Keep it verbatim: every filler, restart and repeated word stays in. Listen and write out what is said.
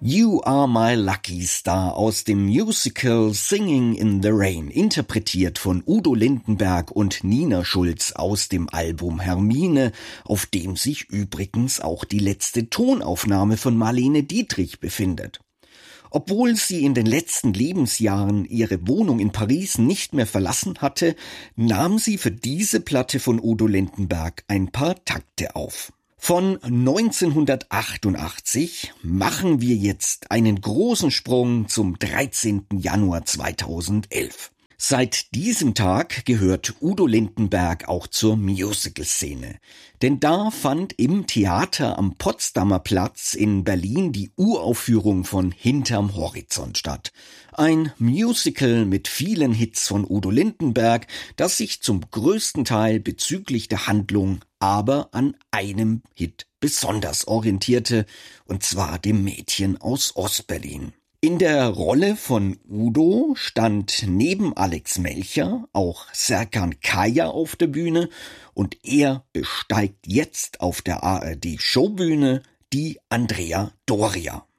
You Are My Lucky Star aus dem Musical Singing in the Rain, interpretiert von Udo Lindenberg und Nina Schulz aus dem Album Hermine, auf dem sich übrigens auch die letzte Tonaufnahme von Marlene Dietrich befindet. Obwohl sie in den letzten Lebensjahren ihre Wohnung in Paris nicht mehr verlassen hatte, nahm sie für diese Platte von Udo Lindenberg ein paar Takte auf. Von neunzehnhundertachtundachtzig machen wir jetzt einen großen Sprung zum dreizehnten Januar zweitausendelf. Seit diesem Tag gehört Udo Lindenberg auch zur Musical-Szene. Denn da fand im Theater am Potsdamer Platz in Berlin die Uraufführung von Hinterm Horizont statt. Ein Musical mit vielen Hits von Udo Lindenberg, das sich zum größten Teil bezüglich der Handlung aber an einem Hit besonders orientierte, und zwar dem Mädchen aus Ostberlin. In der Rolle von Udo stand neben Alex Melcher auch Serkan Kaya auf der Bühne, und er besteigt jetzt auf der A R D Showbühne die Andrea Doria.